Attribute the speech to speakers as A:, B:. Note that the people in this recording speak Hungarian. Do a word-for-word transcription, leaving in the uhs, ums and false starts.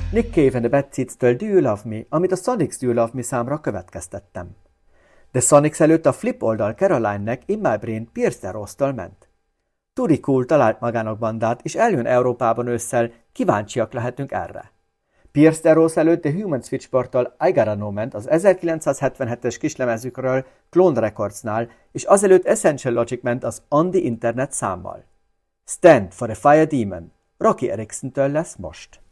A: Nick Cave and the Bad Seeds-től Do You Love Me, amit a Sonics Do You Love Me számra következtettem. De Sonics előtt a Flip oldal Caroline-nek In My Brain Pierce Rose-től ment. Turi Cool talált magának bandát, és eljön Európában ősszel, kíváncsiak lehetünk erre. Pierce Rose előtt a Human Switchboard-tól I Gotta Know ment az ezerkilencszázhetvenhetes kislemezükről Clone Recordsnál, és azelőtt Essential Logic ment az On the Internet számmal. Stand for the Fire Demon, Rocky Erickson-től lesz most.